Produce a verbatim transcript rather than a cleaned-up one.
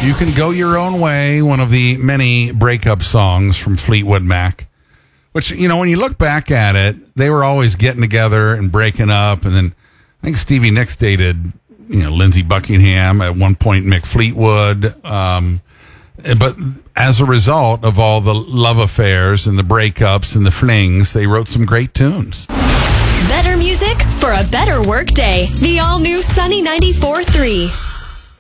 You Can Go Your Own Way, one of the many breakup songs from Fleetwood Mac. Which, you know, when you look back at it, they were always getting together and breaking up. And then I think Stevie Nicks dated, you know, Lindsey Buckingham, at one point Mick Fleetwood. Um, but as a result of all the love affairs and the breakups and the flings, they wrote some great tunes. Better music for a better work day. The all-new Sunny ninety-four point three.